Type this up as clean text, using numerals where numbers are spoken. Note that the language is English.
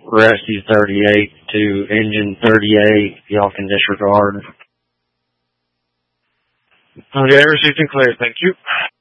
Rescue 38 to Engine 38. Y'all can disregard. Okay, received and cleared. Thank you.